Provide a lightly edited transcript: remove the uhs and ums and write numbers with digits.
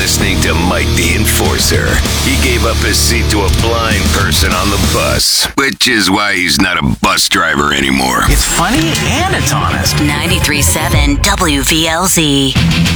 listening to Mike the Enforcer. He gave up his seat to a blind person on the bus, which is why he's not a bus driver anymore. It's funny and it's honest. 93.7 WVLZ.